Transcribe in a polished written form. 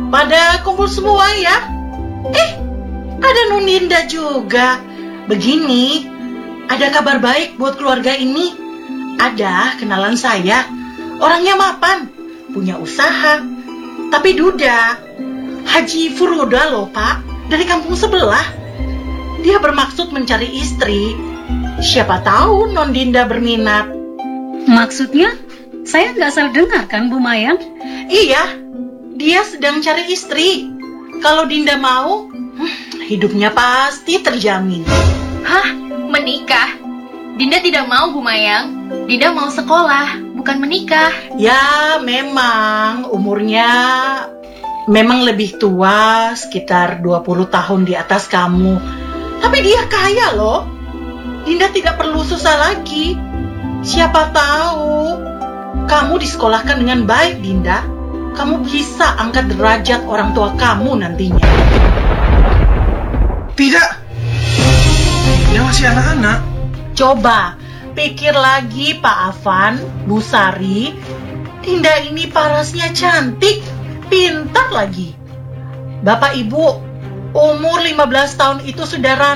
pada kumpul semua ya. Ada Nundinda juga. Begini, ada kabar baik buat keluarga ini. Ada kenalan saya, orangnya mapan, punya usaha, tapi duda. Haji Furoda loh Pak, dari kampung sebelah. Dia bermaksud mencari istri. Siapa tahu Nondinda berminat. Maksudnya? Saya nggak salah dengar kan, Bu Mayang? Iya, dia sedang cari istri. Kalau Dinda mau, hidupnya pasti terjamin. Hah? Menikah? Dinda tidak mau, Bu Mayang. Dinda mau sekolah, bukan menikah. Ya, memang umurnya memang lebih tua, sekitar 20 tahun di atas kamu. Tapi dia kaya loh. Dinda tidak perlu susah lagi. Siapa tahu kamu disekolahkan dengan baik, Dinda. Kamu bisa angkat derajat orang tua kamu nantinya. Tidak. Dia masih anak-anak. Coba pikir lagi Pak Afan, Bu Sari. Dinda ini parasnya cantik, pintar lagi. Bapak Ibu, umur 15 tahun itu sudah